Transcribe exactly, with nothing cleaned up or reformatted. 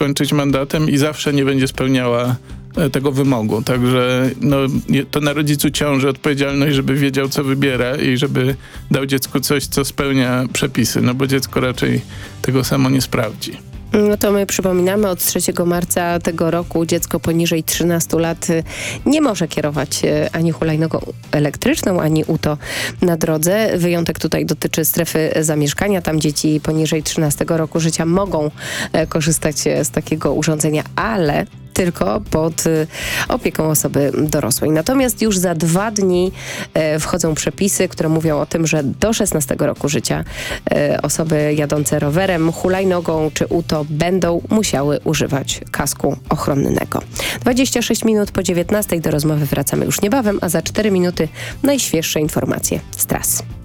skończyć mandatem i zawsze nie będzie spełniała tego wymogu. Także no, to na rodzicu ciąży odpowiedzialność, żeby wiedział, co wybiera i żeby dał dziecku coś, co spełnia przepisy, no bo dziecko raczej tego samo nie sprawdzi. No to my przypominamy, od trzeciego marca tego roku dziecko poniżej trzynastu lat nie może kierować ani hulajnogą elektryczną, ani uto na drodze. Wyjątek tutaj dotyczy strefy zamieszkania. Tam dzieci poniżej trzynastego roku życia mogą korzystać z takiego urządzenia, ale tylko pod opieką osoby dorosłej. Natomiast już za dwa dni e, wchodzą przepisy, które mówią o tym, że do szesnastego roku życia e, osoby jadące rowerem, hulajnogą czy uto będą musiały używać kasku ochronnego. dwadzieścia sześć minut po dziewiętnastej do rozmowy wracamy już niebawem, a za cztery minuty najświeższe informacje z tras.